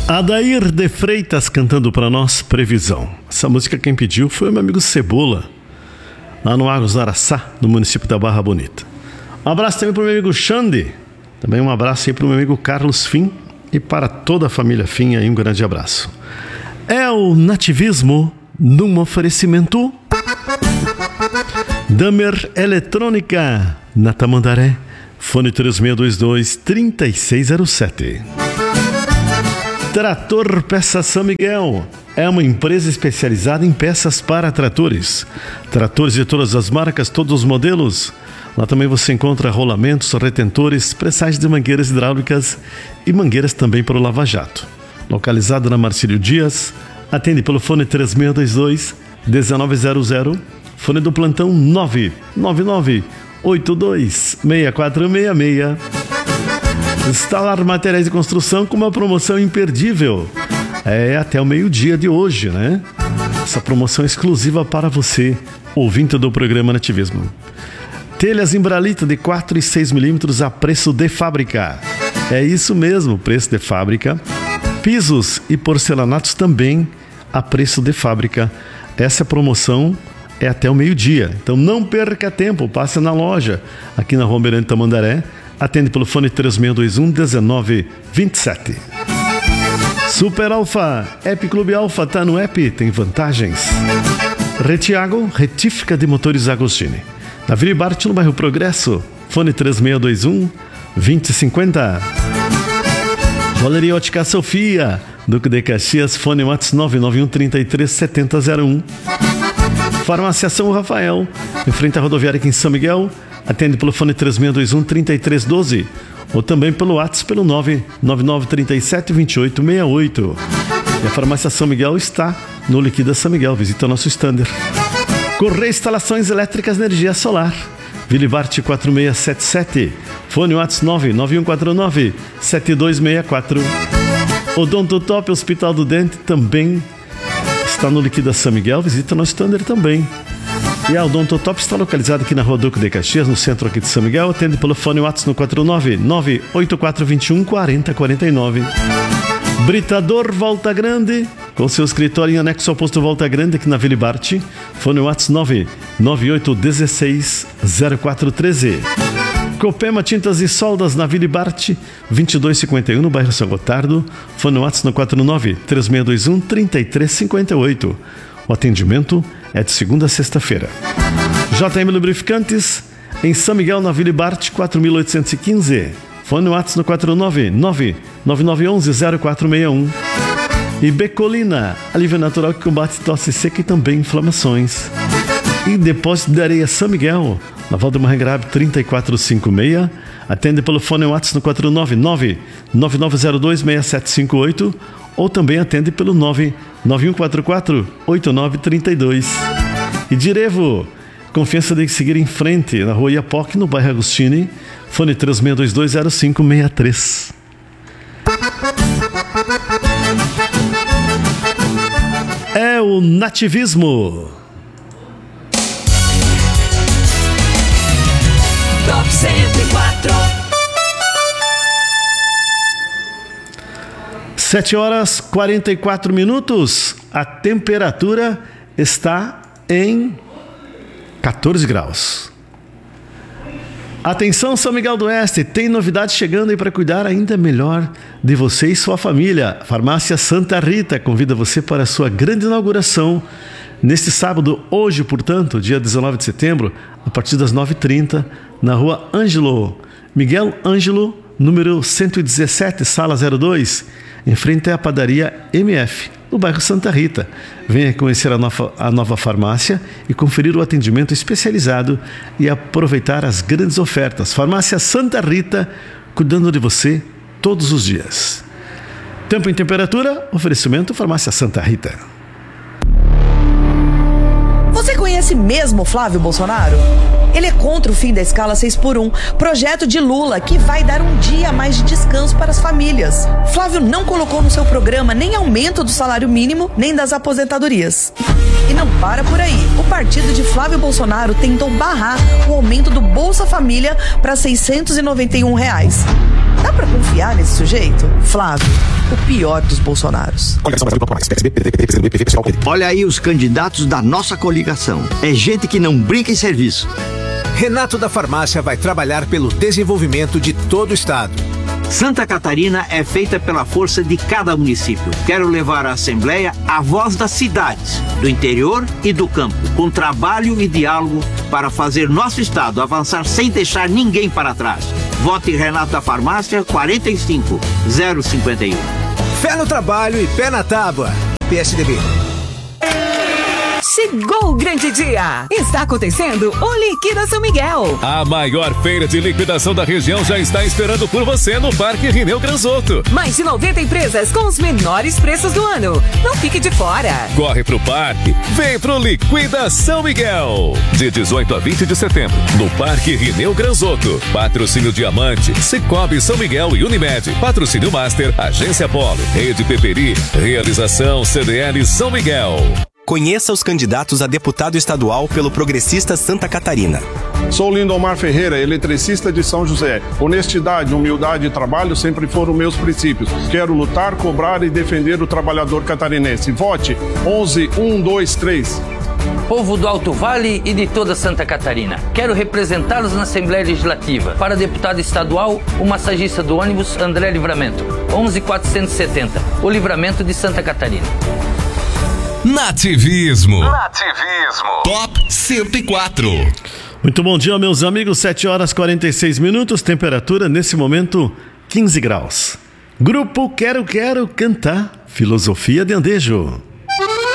Adair de Freitas cantando para nós Previsão. Essa música quem pediu foi o meu amigo Cebola, lá no Argos do Araçá, no município da Barra Bonita. Um abraço também para o meu amigo Xande, também um abraço aí para o meu amigo Carlos Fim e para toda a família Fim aí, um grande abraço. É o Nativismo num oferecimento Damer Eletrônica na Tamandaré, fone 3622-3607. Trator Peças São Miguel é uma empresa especializada em peças para tratores. Tratores de todas as marcas, todos os modelos. Lá também você encontra rolamentos, retentores, pressagens de mangueiras hidráulicas e mangueiras também para o lava-jato. Localizado na Marcílio Dias, atende pelo fone 3622-1900, fone do plantão 999-826466. Instalar materiais de construção com uma promoção imperdível. É até o meio-dia de hoje, né? Essa promoção é exclusiva para você, ouvinte do programa Nativismo. Telhas Imbralita de 4 e 6 milímetros a preço de fábrica. É isso mesmo, preço de fábrica. Pisos e porcelanatos também a preço de fábrica. Essa promoção é até o meio-dia. Então não perca tempo, passe na loja aqui na Rua Almirante Tamandaré. Atende pelo fone 3621-1927. Super Alfa, App Clube Alfa, tá no app, tem vantagens. Retiago, retífica de motores Agostini. Na Vila Bart, no bairro Progresso, fone 3621-2050. Valeria Ótica Sofia, Duque de Caxias, fone WhatsApp 991-33-7001. Farmácia São Rafael, em frente à rodoviária aqui em São Miguel. Atende pelo fone 3621-3312 ou também pelo WhatsApp pelo 99937-2868. E a Farmácia São Miguel está no Liquida São Miguel. Visita nosso stander. Correia Instalações Elétricas Energia Solar. Vila Bart 4677. Fone WhatsApp 99149-7264. Odonto Top Hospital do Dente também está no Liquida São Miguel. Visita nosso stander também. E a Odontotop está localizada aqui na Rua Duque de Caxias, no centro aqui de São Miguel. Atende pelo fone WhatsApp no 499-8421-4049. Britador Volta Grande, com seu escritório em anexo ao posto Volta Grande, aqui na Vila Bart. Fone WhatsApp 998160413. Copema Tintas e Soldas na Vila Bart, 2251, no bairro São Gotardo. Fone WhatsApp no 49-3621-3358. O atendimento é de segunda a sexta-feira. JM Lubrificantes, em São Miguel, na Vila Bart, 4815. Fone WhatsApp no 499-9911-0461. E Becolina, alívio natural que combate tosse seca e também inflamações. E Depósito de Areia São Miguel, na Valdemar Grave 3456. Atende pelo fone WhatsApp no 499-9902-6758 ou também atende pelo 99144-8932. E Direvo, confiança de seguir em frente, na Rua Iapoque, no bairro Agostini, fone 36220563. É o Nativismo. Top 104. 7h44. A temperatura está em 14 graus. Atenção, São Miguel do Oeste, tem novidade chegando aí para cuidar ainda melhor de você e sua família. Farmácia Santa Rita convida você para a sua grande inauguração neste sábado, hoje, portanto, dia 19 de setembro, a partir das 9h30, na Rua Miguel Ângelo, número 117, sala 02, em frente à padaria MF, no bairro Santa Rita. Venha conhecer a nova farmácia e conferir o atendimento especializado e aproveitar as grandes ofertas. Farmácia Santa Rita, cuidando de você todos os dias. Tempo e temperatura, oferecimento Farmácia Santa Rita. Você conhece mesmo Flávio Bolsonaro? Ele é contra o fim da escala 6x1, projeto de Lula que vai dar um dia a mais de descanso para as famílias. Flávio não colocou no seu programa nem aumento do salário mínimo, nem das aposentadorias. E não para por aí. O partido de Flávio Bolsonaro tentou barrar o aumento do Bolsa Família para R$ 691. Dá pra confiar nesse sujeito? Flávio, o pior dos Bolsonaros. Olha aí os candidatos da nossa coligação. É gente que não brinca em serviço. Renato da Farmácia vai trabalhar pelo desenvolvimento de todo o estado. Santa Catarina é feita pela força de cada município. Quero levar à Assembleia a voz das cidades, do interior e do campo, com trabalho e diálogo para fazer nosso estado avançar sem deixar ninguém para trás. Vote Renato da Farmácia 45051. Fé no trabalho e pé na tábua. PSDB. Chegou o grande dia! Está acontecendo o Liquida São Miguel. A maior feira de liquidação da região já está esperando por você no Parque Rineu Granzotto. Mais de 90 empresas com os menores preços do ano. Não fique de fora. Corre pro parque, vem pro Liquida São Miguel. De 18 a 20 de setembro, no Parque Rineu Granzotto. Patrocínio Diamante, Cicobi São Miguel e Unimed. Patrocínio Master, Agência Polo, Rede Peperi, Realização CDL São Miguel. Conheça os candidatos a deputado estadual pelo Progressista Santa Catarina. Sou Lindomar Ferreira, eletricista de São José. Honestidade, humildade e trabalho sempre foram meus princípios. Quero lutar, cobrar e defender o trabalhador catarinense. Vote 11123. Povo do Alto Vale e de toda Santa Catarina. Quero representá-los na Assembleia Legislativa. Para deputado estadual, o massagista do ônibus André Livramento. 11470. O Livramento de Santa Catarina. Nativismo. Top 104. Muito bom dia, meus amigos. 7h46, temperatura nesse momento 15 graus. Grupo Quero Cantar, Filosofia de Andejo.